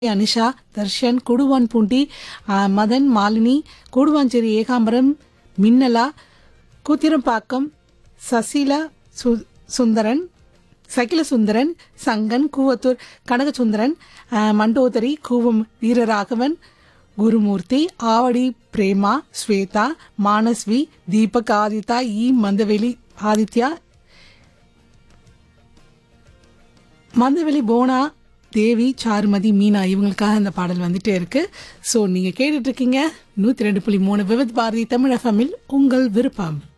அனிஷா, தர்ஷன், கொடுவான்பூண்டி, மதன், மாலினி, கூடுவாஞ்சேரி ஏகாம்பரம், மின்னலா, கூத்திரம்பாக்கம், சசிலா, சுந்தரன், சகிலசுந்தரன், சங்கன், கூவத்தூர் கனகசுந்தரன், மண்டோதரி, கூவம் வீரராகவன், குருமூர்த்தி, ஆவடி பிரேமா, ஸ்வேதா, மானஸ்வி, தீபக், ஆதித்யா, மந்தவெளி ஆதித்யா, மந்தவெளி போனா, தேவி, சாருமதி, மீனா இவங்களுக்காக இந்த பாடல் வந்துட்டே இருக்கு. ஸோ நீங்கள் கேட்டுட்டு இருக்கீங்க 102.3 விவித் பாரதி தமிழ் எஃப்எம்மில் உங்கள் விருப்பம்.